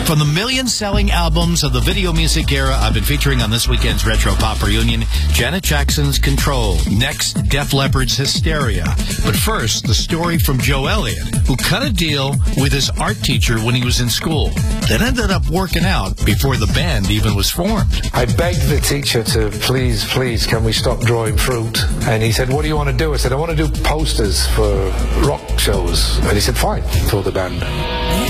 From the million-selling albums of the video music era, I've been featuring on this weekend's Retro Pop Reunion, Janet Jackson's Control. Next, Def Leppard's Hysteria. But first, the story from Joe Elliott, who cut a deal with his art teacher when he was in school. That ended up working out before the band even was formed. I begged the teacher to please, can we stop drawing fruit? And he said, what do you want to do? I said, I want to do posters for rock shows. And he said, fine, for the band.